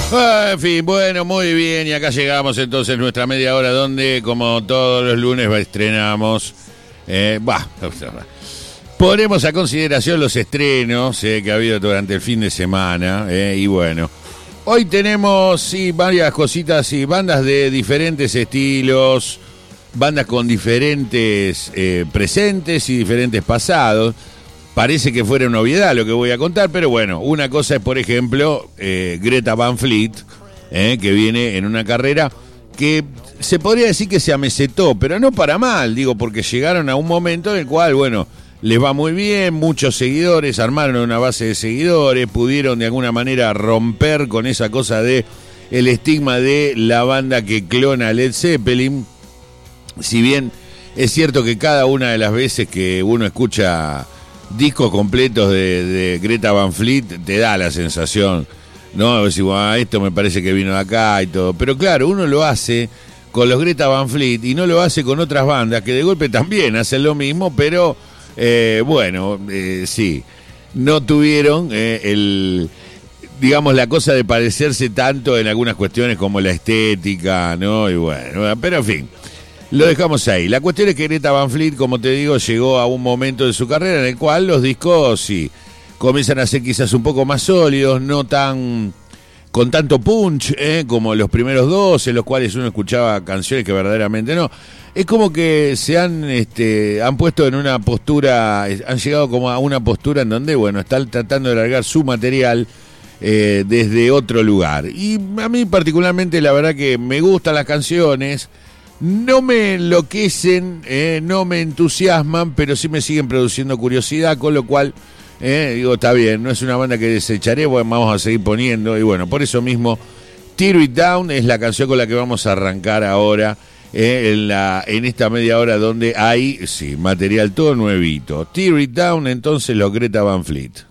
En fin, bueno, muy bien. Y acá llegamos entonces nuestra media hora donde, como todos los lunes, estrenamos. Ponemos a consideración los estrenos que ha habido durante el fin de semana. Y bueno, hoy tenemos varias cositas y bandas de diferentes estilos, bandas con diferentes presentes y diferentes pasados. Parece que fuera una obviedad lo que voy a contar, pero bueno, una cosa es, por ejemplo, Greta Van Fleet, que viene en una carrera que se podría decir que se amesetó, pero no para mal, digo, porque llegaron a un momento en el cual, bueno, les va muy bien, muchos seguidores, armaron una base de seguidores, pudieron de alguna manera romper con esa cosa de el estigma de la banda que clona a Led Zeppelin. Si bien es cierto que cada una de las veces que uno escucha discos completos de Greta Van Fleet te da la sensación, ¿no? Decir, esto me parece que vino de acá y todo. Pero claro, uno lo hace con los Greta Van Fleet y no lo hace con otras bandas que de golpe también hacen lo mismo, pero sí, no tuvieron digamos, la cosa de parecerse tanto en algunas cuestiones como la estética, ¿no? Y bueno, pero en fin, lo dejamos ahí. La cuestión es que Greta Van Fleet, como te digo, llegó a un momento de su carrera en el cual los discos sí comienzan a ser quizás un poco más sólidos, no tan con tanto punch como los primeros dos, en los cuales uno escuchaba canciones que verdaderamente no. Es como que se han puesto en una postura, han llegado como a una postura en donde, bueno, están tratando de largar su material desde otro lugar. Y a mí particularmente la verdad que me gustan las canciones. No me enloquecen, no me entusiasman, pero sí me siguen produciendo curiosidad, con lo cual, digo, está bien, no es una banda que desecharé, bueno, vamos a seguir poniendo, y bueno, por eso mismo, Tear It Down es la canción con la que vamos a arrancar ahora, en esta media hora donde hay, sí, material todo nuevito. Tear It Down, entonces, los Greta Van Fleet.